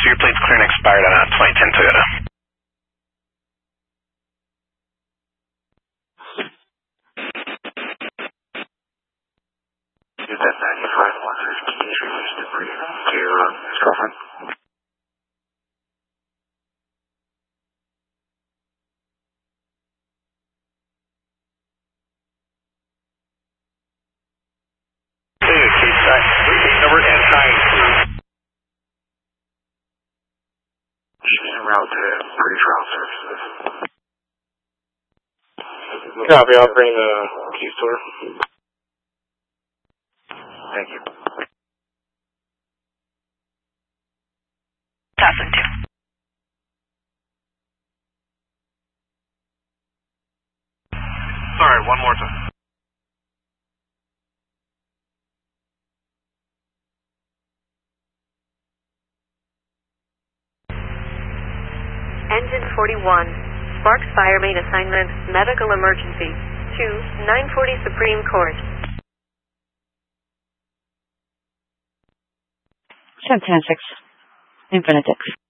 your plate's clear and expired on a 2010 Toyota. Get that 95-150 introduced to your girlfriend. Number and time, please. She's en route to pre-trial services. Copy, I'll bring the keys to her. Thank you. Passing 2. Sorry, one more time. Engine 41, Sparks Fire Main Assignment, Medical Emergency, to 940 Supreme Court. 710-6, Infinitix.